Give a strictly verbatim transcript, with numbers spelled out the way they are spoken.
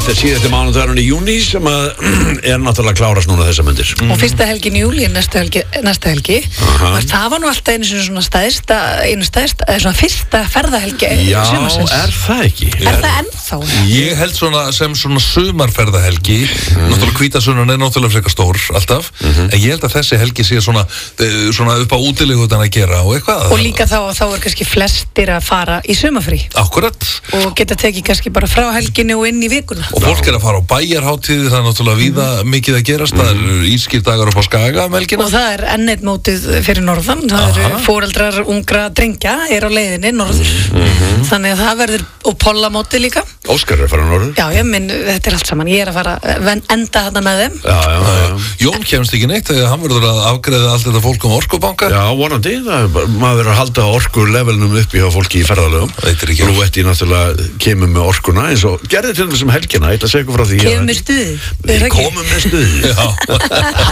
Þetta er síðasti mánudagurinn í júní sem að er náttúrulega klárast núna þessa myndir. Og fyrsta helgin í júlí næsta helgi, næsta helgi. Aha. Það var nú alltaf einu svona stæðsta, einu stæðsta, eða svona fyrsta ferðahelgi Já, sumarsins. er það ekki? Er, er það ennþá? Ég held svona sem svona sumarferðahelgi, mm. náttúrulega hvítasunnan er náttúrulega frekar stór alltaf, mm-hmm. en ég held að þessi helgi sé svona, svona upp á útilegutan að gera og eitthvað. Og líka þá, þá er kannski flestir að fara í sumarfrí. Akkurat. Og geta tekið kannski bara frá helginni og inn í vikuna. Og fólk er að fara á bæjarhátíði, það er náttúrulega víða mikið að gerast, það eru ískýrdagar upp á Skaga um helgina. Og það er enn eitt mótið fyrir norðan, það Aha. eru foreldrar ungra drengja er á leiðinni norður, mm-hmm. þannig að það verður, og pollamótið líka. Óskar er að fara norður. Já, ég minn, þetta er allt saman, ég er að fara að enda þarna með þeim. Já, já, já. Jón kemst ekki neitt þegar hann verður að afgreiða allt þetta fólk um orkubanka. Já, vonandi, það er maður verður að halda orkulevelnum uppi hjá fólki í ferðalögum. Þetta er ekki Rúetti náttúrulega kemur með orkuna eins og gerði til þessum helgina, ég ætla að segja ykkur frá því. Kemur með stuði. Komum með stuði. Já.